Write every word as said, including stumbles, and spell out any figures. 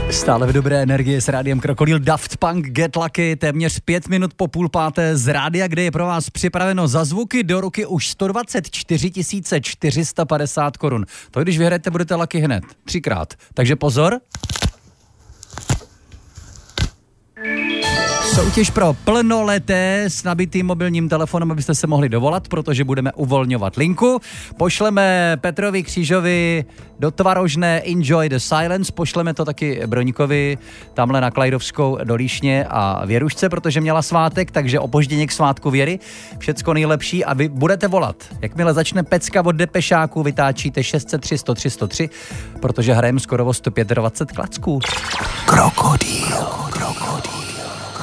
Stále v dobré energii s rádiem Krokodýl, Daft Punk, Get Lucky, téměř pět minut po půl páté z rádia, kde je pro vás připraveno za zvuky do ruky už sto dvacet čtyři tisíce čtyři sta padesát korun. To když vyhrajete, budete lucky hned, třikrát. Takže pozor. Soutěž pro plnoleté s nabitým mobilním telefonem, abyste se mohli dovolat, protože budeme uvolňovat linku. Pošleme Petrovi Křížovi do Tvarožné Enjoy the Silence, pošleme to taky Broňkovi tamhle na Klajdovskou do Líšně a Věrušce, protože měla svátek, takže opožděně k svátku Věry. Všecko nejlepší a vy budete volat. Jakmile začne pecka od Depešáku, vytáčíte šest set tři sto tři sto tři, protože hrajeme skoro o sto dvacet pět klacků. Krokodýl.